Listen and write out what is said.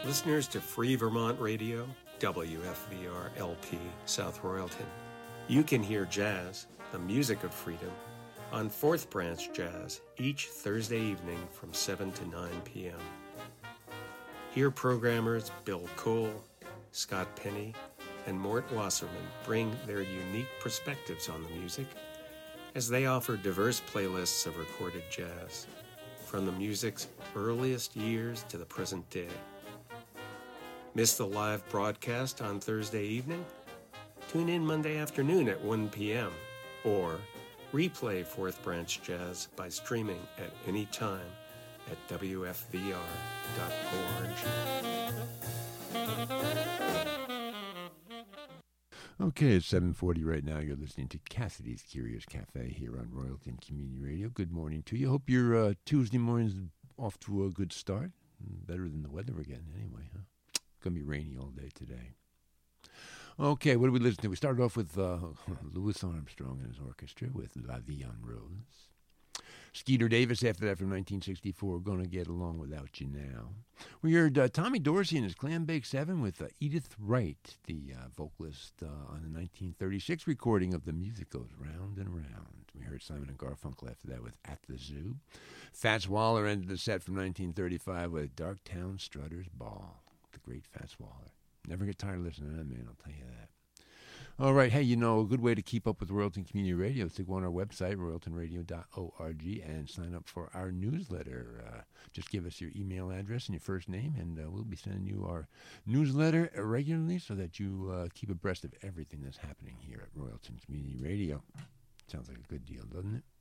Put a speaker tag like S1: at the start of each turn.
S1: Listeners to Free Vermont Radio, WFVR LP, South Royalton. You can hear jazz, the music of freedom, on Fourth Branch Jazz each Thursday evening from 7 to 9 p.m. Here programmers Bill Cole, Scott Penny, and Mort Wasserman bring their unique perspectives on the music as they offer diverse playlists of recorded jazz, from the music's earliest years to the present day. Miss the live broadcast on Thursday evening? Tune in Monday afternoon at 1 p.m. or replay Fourth Branch Jazz by streaming at any time at WFVR.org.
S2: Okay, it's 7:40 right now. You're listening to Cassidy's Curious Cafe here on Royalton Community Radio. Good morning to you. Hope your Tuesday morning's off to a good start. Better than the weather again, anyway, huh? Going to be rainy all day today. Okay, what did we listen to? We started off with Louis Armstrong and his orchestra with La Vie en Rose. Skeeter Davis after that from 1964, Gonna Get Along Without You Now. We heard Tommy Dorsey and his Clambake 7 with Edith Wright, the vocalist on the 1936 recording of The Music Goes Round and Round. We heard Simon and Garfunkel after that with At the Zoo. Fats Waller ended the set from 1935 with Darktown Strutter's Ball. The great Fats Waller. Never get tired of listening to that man, I'll tell you that. All right, hey, a good way to keep up with Royalton Community Radio is to go on our website, royaltonradio.org, and sign up for our newsletter. Just give us your email address and your first name, and we'll be sending you our newsletter regularly so that you keep abreast of everything that's happening here at Royalton Community Radio. Sounds like a good deal, doesn't it?